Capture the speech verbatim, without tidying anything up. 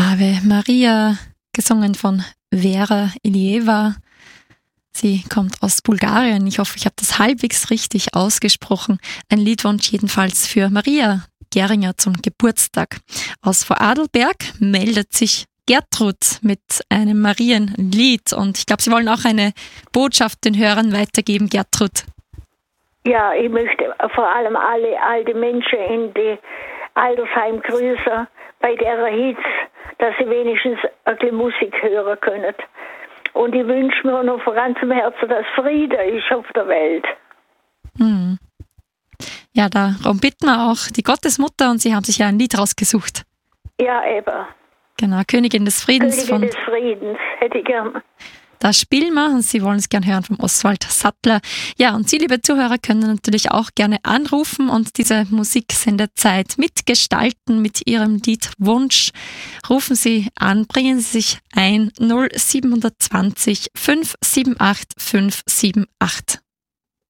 Ave Maria, gesungen von Vera Ilieva. Sie kommt aus Bulgarien. Ich hoffe, ich habe das halbwegs richtig ausgesprochen. Ein Liedwunsch jedenfalls für Maria Geringer zum Geburtstag. Aus Vorarlberg meldet sich Gertrud mit einem Marienlied. Und ich glaube, Sie wollen auch eine Botschaft den Hörern weitergeben, Gertrud. Ja, ich möchte vor allem alle alte Menschen in die Altersheim grüßen, bei der Hitze, dass sie wenigstens ein bisschen Musik hören können. Und ich wünsche mir noch von ganzem Herzen, dass Friede ist auf der Welt. Hm. Ja, darum bitten wir auch die Gottesmutter und Sie haben sich ja ein Lied rausgesucht. Ja, eben. Genau, Königin des Friedens. Königin von des Friedens, hätte ich gern. Das spielen wir und Sie wollen es gern hören vom Oswald Sattler. Ja, und Sie, liebe Zuhörer, können natürlich auch gerne anrufen und diese Musiksendezeit mitgestalten mit Ihrem Liedwunsch. Rufen Sie an, bringen Sie sich ein null sieben zwei null fünf sieben acht fünf sieben acht.